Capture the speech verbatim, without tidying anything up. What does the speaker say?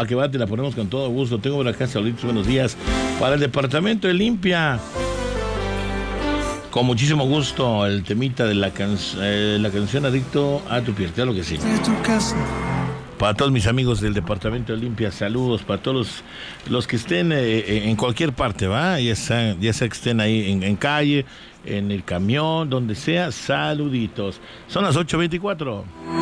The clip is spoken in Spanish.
Va que va, te la ponemos con todo gusto. Tengo por acá saluditos, buenos días. Para el departamento de Limpia. Con muchísimo gusto, el temita de la, can eh, la canción Adicto a tu piel, claro que sí. Para todos mis amigos del departamento de Limpia, saludos. Para todos los, los que estén eh, en cualquier parte, ¿va? Ya sea, ya sea que estén ahí en, en calle, en el camión, donde sea, saluditos. Son las ocho veinticuatro.